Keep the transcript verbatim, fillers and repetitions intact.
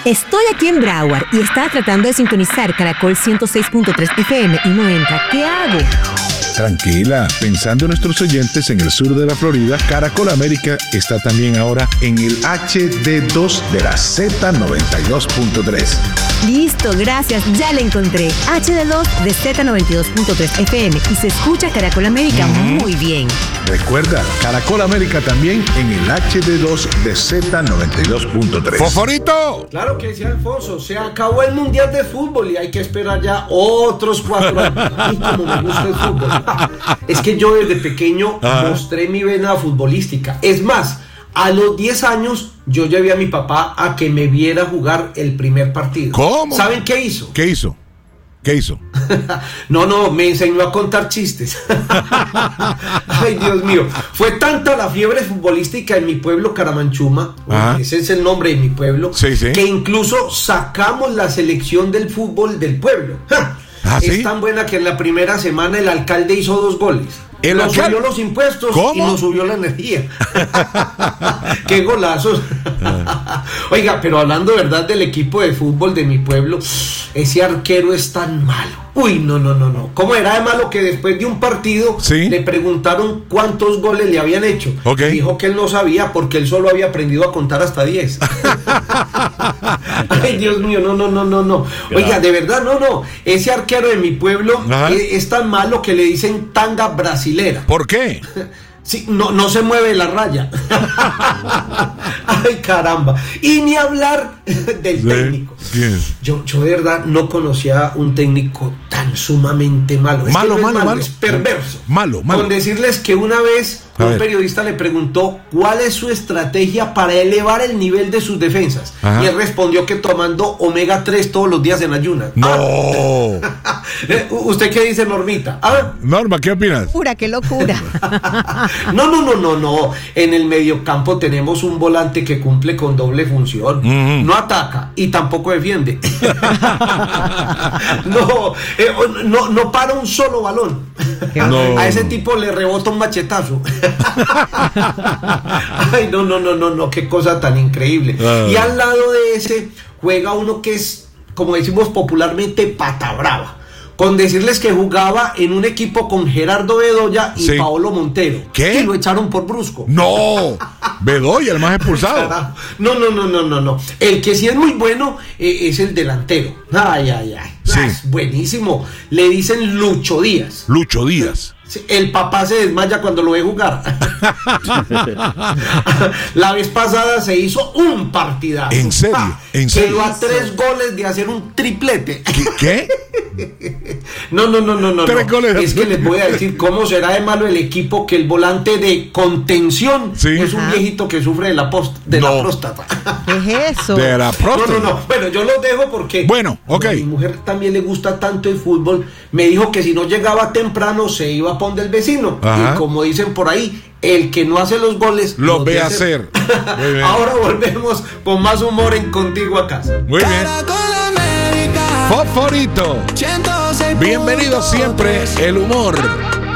Estoy aquí en Broward y estaba tratando de sintonizar Caracol ciento seis punto tres F M y no entra. ¿Qué hago? Tranquila, pensando en nuestros oyentes en el sur de la Florida, Caracol América está también ahora en el H D dos de la Z noventa y dos punto tres. Listo, gracias, ya la encontré. H D dos de Z noventa y dos punto tres F M y se escucha Caracol América mm. muy bien. Recuerda, Caracol América también en el H D dos de Z noventa y dos punto tres. ¡Fosforito! Claro que sí, Alfonso. Se acabó el Mundial de Fútbol y hay que esperar ya otros cuatro años. Y como me gusta el fútbol. Es que yo desde pequeño Ajá. mostré mi vena futbolística. Es más, a los diez años yo llevé a mi papá a que me viera jugar el primer partido. ¿Cómo? ¿Saben qué hizo? ¿Qué hizo? ¿Qué hizo? No, no, me enseñó a contar chistes. Ay, Dios mío. Fue tanta la fiebre futbolística en mi pueblo, Caramanchuma, ese es el nombre de mi pueblo, sí, sí. que incluso sacamos la selección del fútbol del pueblo. ¿Ah, es sí? tan buena que en la primera semana el alcalde hizo dos goles. ¿El nos alcalde? subió los impuestos ¿Cómo? y nos subió la energía. ¡Qué golazos! Oiga, pero hablando verdad del equipo de fútbol de mi pueblo, ese arquero es tan malo. Uy, no, no, no, no. ¿Cómo era de malo que después de un partido ¿Sí? le preguntaron cuántos goles le habían hecho? Okay. Dijo que él no sabía porque él solo había aprendido a contar hasta diez. Ay, Dios mío, no, no, no, no, no. Oiga, de verdad, no, no. Ese arquero de mi pueblo es, es tan malo que le dicen tanga brasilera. ¿Por qué? Sí, no, no se mueve la raya. Ay, caramba. Y ni hablar del ¿Sí? técnico. ¿Quién? Yo, yo de verdad no conocía un técnico tan sumamente malo. Es Malo, que no malo, es malo, malo. es perverso. Malo, malo. Con decirles que una vez A un ver. periodista le preguntó cuál es su estrategia para elevar el nivel de sus defensas. Ajá. Y él respondió que tomando omega tres todos los días en ayunas. No. Ah. ¿Usted qué dice, Normita? ¿Ah? Norma, ¿qué opinas? Locura, qué locura. No, no, no, no, no. En el mediocampo tenemos un volante que cumple con doble función. Uh-huh. No ataca y tampoco defiende. no, eh, no, no para un solo balón. No. A ese tipo le rebota un machetazo. Ay, no, no, no, no, no, qué cosa tan increíble. Uh. Y al lado de ese juega uno que es, como decimos popularmente, pata brava. Con decirles que jugaba en un equipo con Gerardo Bedoya y Sí. Paolo Montero. ¿Qué? Y lo echaron por brusco. No. Bedoya, el más expulsado. No, no, no, no, no, no. El que sí es muy bueno eh, es el delantero. Ay, ay, ay. Sí. Ah, es buenísimo. Le dicen Lucho Díaz. Lucho Díaz. El papá se desmaya cuando lo ve jugar. La vez pasada se hizo un partidazo. ¿En serio? Ah, ¿En serio? Quedó a tres goles de hacer un triplete. ¿Qué? ¿Qué? No, no, no, no, no. Tres no. goles de Es que les voy a decir cómo será de malo el equipo que el volante de contención Sí. es un Ajá. viejito que sufre de la, post de No. la próstata. ¿Qué es eso? De la próstata. No, no, no. Bueno, yo los dejo porque Bueno, ok. a mi mujer también le gusta tanto el fútbol. Me dijo que si no llegaba temprano se iba a poner el vecino. Ajá. Y como dicen por ahí, el que no hace los goles Los ve hacer. Muy bien. Ahora volvemos con más humor en Contigo a Casa. Muy bien. Fosforito. Bienvenido siempre el humor.